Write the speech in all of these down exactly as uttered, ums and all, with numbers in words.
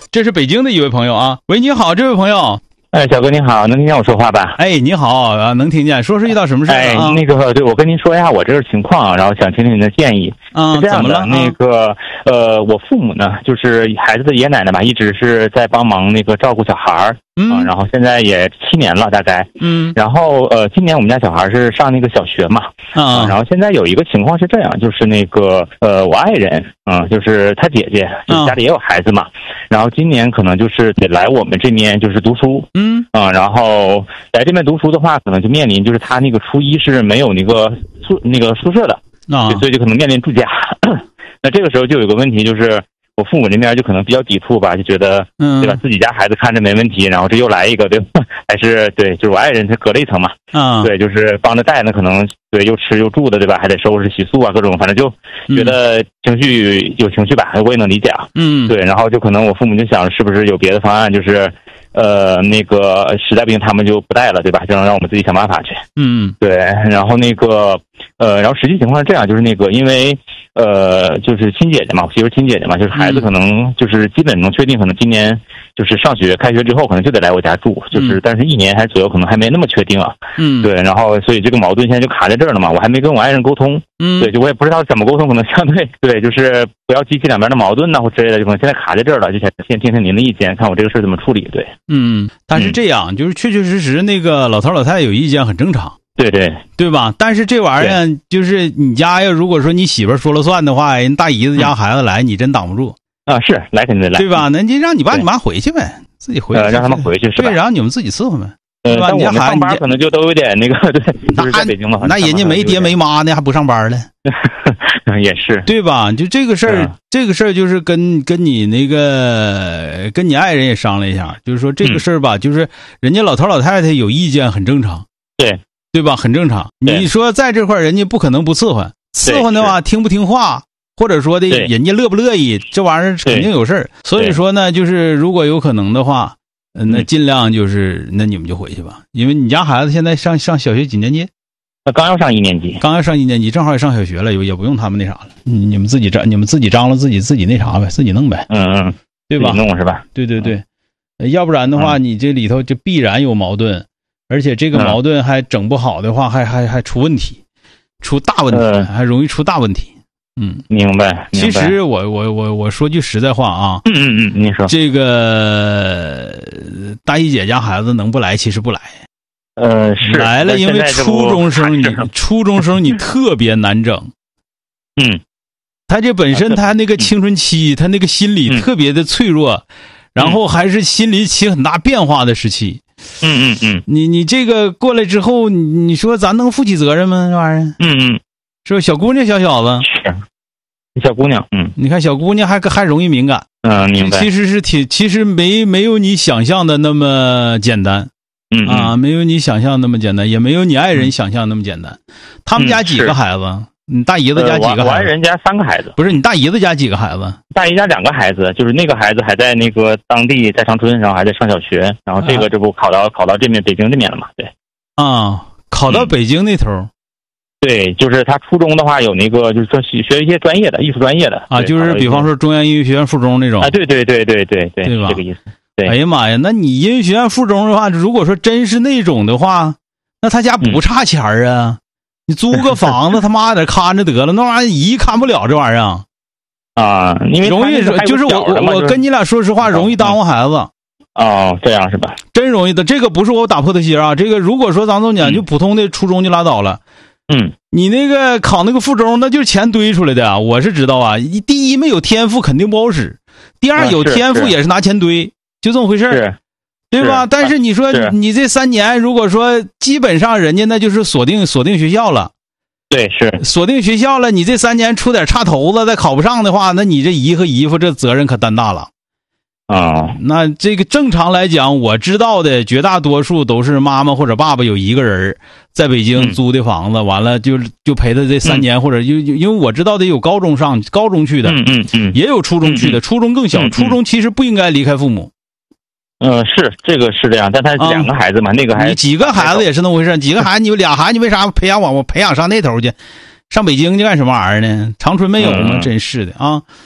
这是北京的一位朋友啊。喂，你好，这位朋友。 哎，小哥你好，能听见我说话吧？ 哎，你好啊，能听见。说是遇到什么事啊？ 哎，那个，对，我跟您说一下我这个情况，然后想听听您的建议。 啊， 是这样的， 怎么了？ 那个，呃，我父母呢，就是孩子的爷爷奶奶吧，一直是在帮忙那个照顾小孩儿。 嗯、 啊，然后现在也七年了，大概。 嗯。 然后呃，今年我们家小孩是上那个小学嘛。 啊。 然后现在有一个情况是这样，就是那个呃，我爱人，嗯、呃，就是他姐姐，就是家里也有孩子嘛。啊、然后今年可能就是得来我们这边就是读书。 嗯。 啊、嗯，然后来这边读书的话，可能就面临就是他那个初一是没有那个宿那个宿舍的。啊。所以就可能面临住家。那这个时候就有个问题就是。我父母这边就可能比较抵触吧，就觉得，嗯，对吧？自己家孩子看着没问题，然后这又来一个，对吧？还是对，就是我爱人他隔了一层嘛，啊，对，就是帮着带，那可能对又吃又住的，对吧？还得收拾洗漱啊，各种，反正就觉得情绪有情绪吧，我也能理解啊，嗯，对，然后就可能我父母就想是不是有别的方案，就是，呃，那个实在不行他们就不带了，对吧？就能让我们自己想办法去，嗯，对，然后那个，呃，然后实际情况是这样，就是那个因为。呃，就是亲姐姐嘛，我媳妇亲姐姐嘛，就是孩子可能就是基本能确定，可能今年就是上学开学之后，可能就得来我家住，就是但是一年还左右，可能还没那么确定啊。嗯，对，然后所以这个矛盾现在就卡在这儿了嘛，我还没跟我爱人沟通。嗯，对，就我也不知道怎么沟通，可能相对对，就是不要激起两边的矛盾呐或之类的，就可能现在卡在这儿了，就想先听听您的意见，看我这个事怎么处理。对， 嗯，但是这样、嗯、就是确确实实那个老头老太太有意见很正常。 对对对吧？但是这玩意儿就是你家要如果说你媳妇说了算的话，人大姨子家孩子来，嗯、你真挡不住啊！是来肯定来， 对吧？那你让你爸你妈回去呗，自己回去、 呃，让他们回去是吧？ 对，然后你们自己伺候呗。 呃， 对吧？ 但我们上班可能就都有点那个，对，就是在北京嘛。 那人家没爹没妈呢，还不上班呢？ 也是， 对吧？就这个事儿，这个事儿就是跟跟你那个跟你爱人也商量一下，就是说这个事儿吧，嗯、就是人家老头老太太有意见很正常。 对。 对吧？很正常。你说在这块人家不可能不伺候，伺候的话听不听话，或者说的人家乐不乐意，这玩意儿肯定有事儿。所以说呢，就是如果有可能的话，呃、那尽量就是那你们就回去吧，因为你家孩子现在上上小学几年级？ 他刚要上一年级， 刚要上一年级，正好也上小学了，也也不用他们那啥了。嗯、你们自己张，你们自己张罗自己自己那啥呗，自己弄呗。 嗯嗯， 对吧？ 弄是吧？ 对对对，嗯、要不然的话，你这里头就必然有矛盾。而且这个矛盾还整不好的话，嗯、还还还出问题，出大问题，呃、还容易出大问题。嗯， 明白。 其实我我我我说句实在话啊， 嗯嗯嗯，你说这个大姨姐家孩子能不来，其实不来。 呃，是来了，因为初中生你初中生你特别难整。 嗯， 他这本身他那个青春期，他那个心理特别的脆弱，嗯、然后还是心理起很大变化的时期。 嗯嗯嗯， 你你这个过来之后，你你说咱能负起责任吗？这玩意儿， 嗯嗯， 是不是小姑娘小小子？ 是，小姑娘，嗯， 你看小姑娘还还容易敏感， 嗯，明白。 其实是挺，其实没没有你想象的那么简单， 嗯啊，没有你想象那么简单，也没有你爱人想象那么简单。嗯、他们家几个孩子？你大姨子家几个孩子？ 呃、我, 我爱人家三个孩子。 不是你大姨子家几个孩子？ 大姨家两个孩子，就是那个孩子还在那个当地在长春，然后还在上小学，然后这个这不考到、啊、考到这边北京这边了嘛？对。 啊，考到北京那头、嗯。 对，就是他初中的话有那个就是说学一些专业的艺术专业的啊，就是比方说中央音乐学院附中那种。 啊，对对对对对对， 对吧？ 这个意思。对。 哎呀妈呀，那你音乐学院附中的话，如果说真是那种的话，那他家不差钱儿啊。嗯，你租个房子，他妈得看着得了，那玩意儿姨看不了这玩意儿啊，因为容易就是我我我跟你俩说实话，容易耽误孩子。 哦，这样是吧？ 真容易的，这个不是我打破的心啊，这个如果说咱总讲就普通的初中就拉倒了， 嗯， 你那个考那个附中，那就是钱堆出来的啊，我是知道啊。第一没有天赋肯定不好使，第二有天赋也是拿钱堆，就这么回事儿。对吧？但是你说你这三年，如果说基本上人家那就是锁定锁定学校了， 对，是锁定学校了。你这三年出点差头子，再考不上的话，那你这姨和姨夫这责任可担大了啊。 那这个正常来讲，我知道的绝大多数都是妈妈或者爸爸有一个人在北京租的房子，嗯、完了就就陪他这三年，嗯、或者因因为我知道的有高中上高中去的， 嗯嗯嗯， 也有初中去的，嗯、初中更小，嗯、初中其实不应该离开父母。 嗯，是这个是这样，但他两个孩子嘛，啊、那个孩你几个孩子也是那么回事，几个孩子你有俩孩子，你为啥培养我我培养上那头去，上北京去干什么玩意儿呢？长春没有吗？嗯、真是的啊！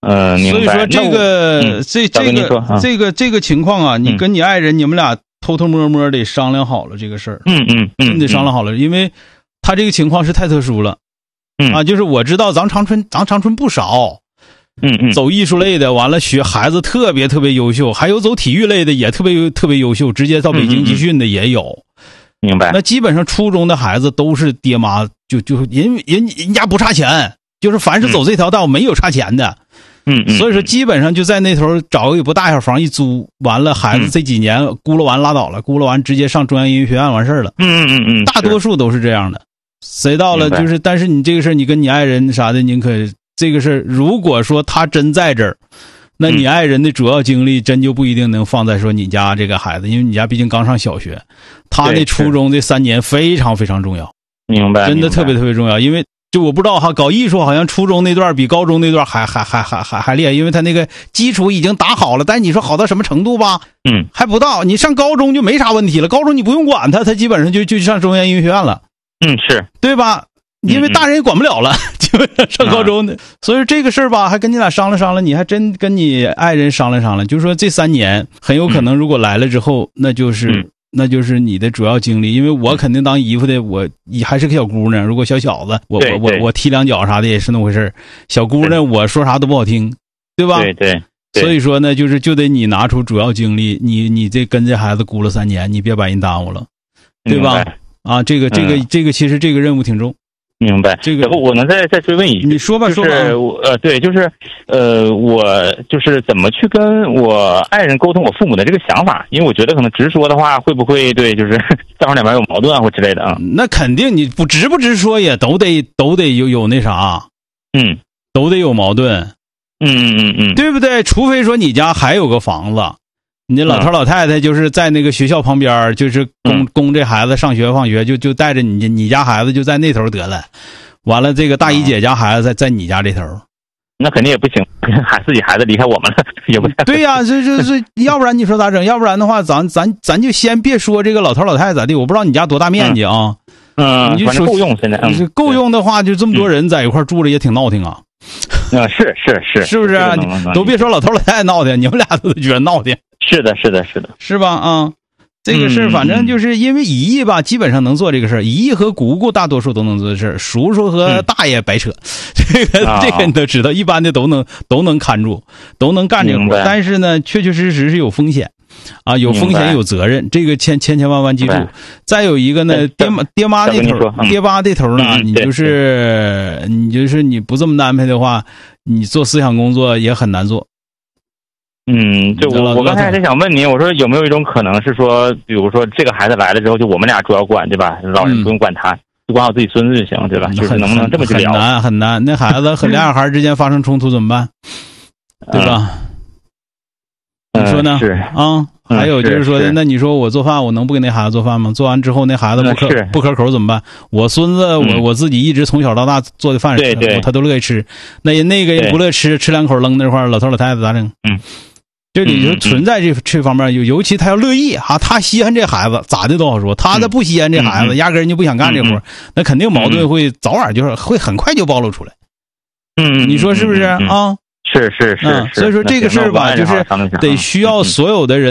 嗯，明白。 所以说这个、 嗯、 这这个、 啊、 这个这个情况啊，你跟你爱人、嗯、你们俩偷偷摸摸得商量好了这个事儿。 嗯嗯嗯， 真得商量好了，因为他这个情况是太特殊了。 嗯啊，就是我知道咱长春，咱长春不少。 嗯嗯， 走艺术类的，完了学孩子特别特别优秀，还有走体育类的也特别特别优秀，直接到北京集训的也有。 嗯嗯、明白。 那基本上初中的孩子都是爹妈就就人人人家不差钱，就是凡是走这条道、嗯、没有差钱的。 嗯嗯。 所以说基本上就在那头找个不大小房一租，完了孩子这几年咕噜完拉倒了，咕噜完直接上中央音乐学院完事儿了。 嗯嗯嗯嗯。 大多数都是这样的。谁到了就是，但是你这个事儿，你跟你爱人啥的，您可这个事儿，如果说他真在这儿，那你爱人的主要精力真就不一定能放在说你家这个孩子，因为你家毕竟刚上小学，他那初中这三年非常非常重要， 明白？ 真的特别特别重要，因为就我不知道哈，搞艺术好像初中那段比高中那段还还还还还还厉害，因为他那个基础已经打好了，但你说好到什么程度吧？ 嗯， 还不到。你上高中就没啥问题了，高中你不用管他，他基本上就就上中央音乐学院了。 嗯，是对吧？因为大人也管不了了，基本上上高中的，所以这个事儿吧，还跟你俩商量商量，你还真跟你爱人商量商量，就是说这三年很有可能，如果来了之后，那就是那就是你的主要精力，因为我肯定当姨夫的，我还是个小姑娘，如果小小子，我我我我踢两脚啥的也是那么回事，小姑娘我说啥都不好听，对吧？ 对对。 所以说呢，就是就得你拿出主要精力，你你这跟这孩子估了三年，你别把人耽误了，对吧？啊，这个这个、嗯、这个其实这个任务挺重。 明白。这个我能再再追问一句， 你说吧， 就是说吧。呃，对，就是呃，我就是怎么去跟我爱人沟通我父母的这个想法，因为我觉得可能直说的话会不会对，就是正好两边有矛盾啊或之类的啊。 那肯定你不直不直说也都得都得有有那啥， 嗯， 都得有矛盾， 嗯嗯嗯嗯， 对不对？除非说你家还有个房子。你老头老太太就是在那个学校旁边，就是供供这孩子上学放学，就就带着你你家孩子就在那头得了，完了这个大姨姐家孩子在在你家这头， 那肯定也不行，孩自己孩子离开我们了也不太对呀、啊，这这这，要不然你说咋整？要不然的话，咱咱咱就先别说这个老头老太太咋地，我不知道你家多大面积啊？ 嗯， 你就说够用现在， 嗯，够用的话，就这么多人在一块住着也挺闹挺啊。 啊、嗯，是是是， 是不是、啊？都别说老头老太太闹挺，你们俩都觉得闹挺。 是的，是的，是的， 是吧？啊，这个事儿，反正就是因为姨姨吧，基本上能做这个事儿，姨姨和姑姑大多数都能做这事儿，叔叔和大爷白扯，这个这个你都知道，一般的都能都能看住，都能干这个活。但是呢，确确实实是有风险，啊，有风险有责任，这个千千千万万记住。再有一个呢，爹妈爹妈那头，爹妈这头呢，你就是你就是你不这么安排的话，你做思想工作也很难做。 嗯，就我我刚才在想问您，我说有没有一种可能是说，比如说这个孩子来了之后，就我们俩主要管，对吧？老人不用管他，嗯、就管好自己孙子就行，对吧？就是能不能这么去聊？ 很难很难，那孩子和俩小孩之间发生冲突怎么办？对吧？ 嗯、 你说呢？ 是啊，还有就是说，那你说我做饭，我能不给那孩子做饭吗？做完之后那孩子不可不可口怎么办？我孙子，我、嗯、我自己一直从小到大做的饭， 对对， 他都乐意吃。那人那个人不乐吃，吃两口扔那块儿，老头老太太咋整？ 嗯。 这里就存在这这方面，尤尤其他要乐意哈，他稀罕这孩子咋的都好说，他的不稀罕这孩子，压根人就不想干这活，那肯定矛盾会早晚就是会很快就暴露出来。 嗯， 你说是不是啊？ 是是是， 所以说这个事儿吧，就是得需要所有的人。